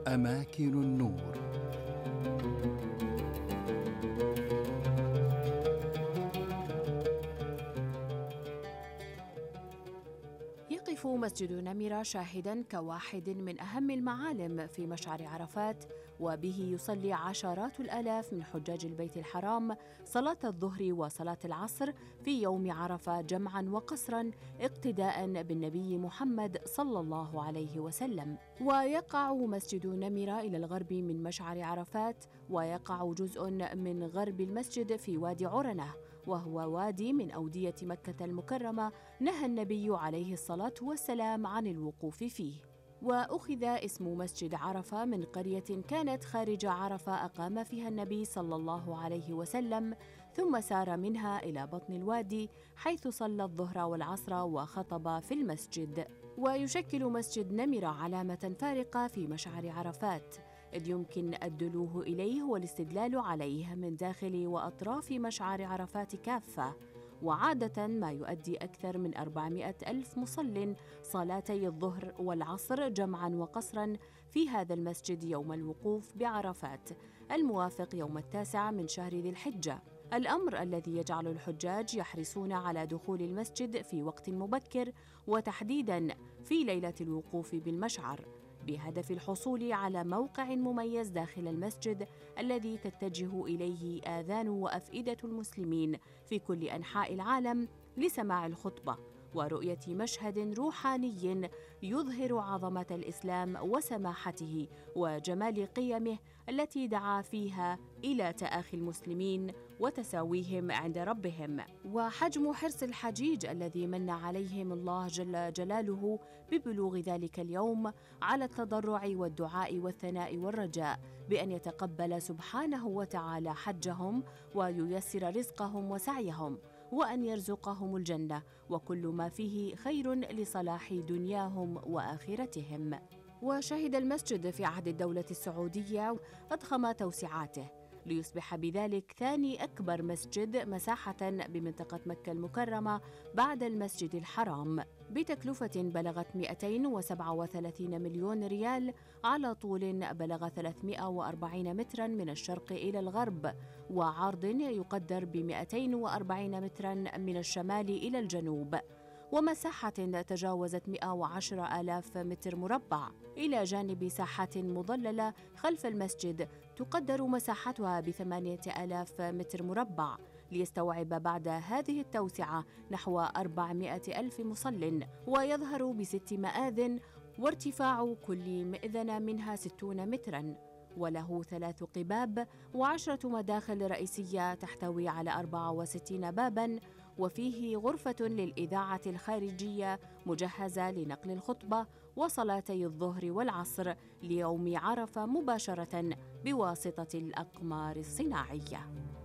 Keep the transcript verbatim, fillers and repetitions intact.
أماكن النور. يقف مسجد نمرة شاهداً كواحد من أهم المعالم في مشعر عرفات، وبه يصلي عشرات الآلاف من حجاج البيت الحرام صلاة الظهر وصلاة العصر في يوم عرفة جمعاً وقصراً اقتداءً بالنبي محمد صلى الله عليه وسلم. ويقع مسجد نمرة إلى الغرب من مشعر عرفات، ويقع جزء من غرب المسجد في وادي عرنة، وهو وادي من أودية مكة المكرمة نهى النبي عليه الصلاة والسلام عن الوقوف فيه. وأخذ اسم مسجد عرفة من قرية كانت خارج عرفة أقام فيها النبي صلى الله عليه وسلم، ثم سار منها إلى بطن الوادي حيث صلى الظهر والعصر وخطب في المسجد. ويشكل مسجد نمرة علامة فارقة في مشعر عرفات، إذ يمكن الدلوه إليه والاستدلال عليه من داخل وأطراف مشعر عرفات كافة. وعادة ما يؤدي أكثر من أربعمائة ألف مصل صلاتي الظهر والعصر جمعاً وقصراً في هذا المسجد يوم الوقوف بعرفات الموافق يوم التاسع من شهر ذي الحجة، الأمر الذي يجعل الحجاج يحرصون على دخول المسجد في وقت مبكر، وتحديداً في ليلة الوقوف بالمشعر، بهدف الحصول على موقع مميز داخل المسجد الذي تتجه إليه آذان وأفئدة المسلمين في كل أنحاء العالم لسماع الخطبة ورؤية مشهد روحاني يظهر عظمة الإسلام وسماحته وجمال قيمه التي دعا فيها إلى تآخي المسلمين وتساويهم عند ربهم. وحجم حرص الحجيج الذي من عليهم الله جل جلاله ببلوغ ذلك اليوم على التضرع والدعاء والثناء والرجاء بأن يتقبل سبحانه وتعالى حجهم وييسر رزقهم وسعيهم، وأن يرزقهم الجنة وكل ما فيه خير لصلاح دنياهم وآخرتهم. وشهد المسجد في عهد الدولة السعودية أضخم توسعاته ليصبح بذلك ثاني أكبر مسجد مساحة بمنطقة مكة المكرمة بعد المسجد الحرام، بتكلفة بلغت مئتين وسبعة وثلاثين مليون ريال على طول بلغ ثلاثمائة وأربعين متراً من الشرق إلى الغرب، وعرض يقدر ب مئتين وأربعين متراً من الشمال إلى الجنوب، ومساحة تجاوزت مئة وعشرة آلاف متر مربع، إلى جانب ساحات مظللة خلف المسجد تقدر مساحتها بثمانية آلاف متر مربع، ليستوعب بعد هذه التوسعة نحو أربعمائة ألف مصل، ويظهر بست مآذن وارتفاع كل مئذنة منها ستون متراً، وله ثلاث قباب وعشرة مداخل رئيسية تحتوي على أربعة وستين باباً، وفيه غرفة للإذاعة الخارجية مجهزة لنقل الخطبة وصلاتي الظهر والعصر ليوم عرفة مباشرة بواسطة الأقمار الصناعية.